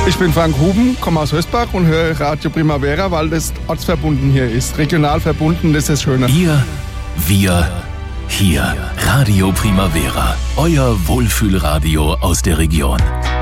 Ich bin Frank Huben, komme aus Hösbach und höre Radio Primavera, weil das ortsverbunden hier ist. Regional verbunden, das ist das Schöne. Ihr, wir, hier. Radio Primavera. Euer Wohlfühlradio aus der Region.